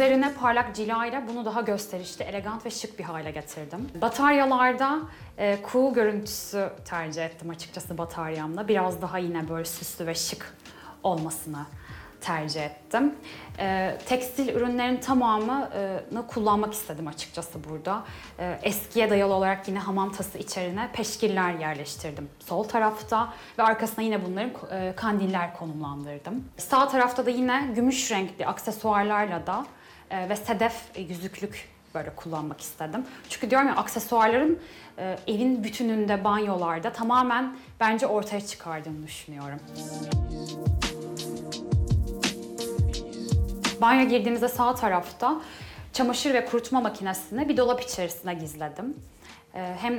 Üzerine parlak cila ile bunu daha gösterişli, elegant ve şık bir hale getirdim. Bataryalarda kuğu görüntüsü tercih ettim açıkçası bataryamla. Biraz daha yine böyle süslü ve şık olmasını tercih ettim. Tekstil ürünlerin tamamını kullanmak istedim açıkçası burada. Eskiye dayalı olarak yine hamam tası içerine peşkiller yerleştirdim sol tarafta ve arkasına yine bunların kandiller konumlandırdım. Sağ tarafta da yine gümüş renkli aksesuarlarla da ve sedef yüzüklük böyle kullanmak istedim. Çünkü diyorum ya aksesuarların evin bütününde, banyolarda tamamen bence ortaya çıkardığını düşünüyorum. Banyoya girdiğimizde sağ tarafta çamaşır ve kurutma makinesini bir dolap içerisine gizledim. Hem